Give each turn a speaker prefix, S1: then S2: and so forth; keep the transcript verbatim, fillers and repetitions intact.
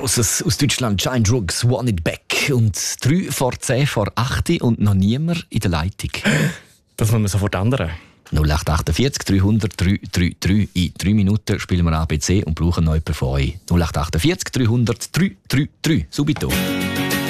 S1: Grosses aus Deutschland, Giant Drugs, Want It Back. Und drei vor zehn vor acht und noch niemand in der Leitung.
S2: Das wollen wir sofort ändern.
S1: null acht achtundvierzig dreihundert dreihundertdreiunddreißig. In drei Minuten spielen wir A B C und brauchen noch jemanden von euch. null acht achtundvierzig dreihundert dreihundertdreiunddreißig. Subito.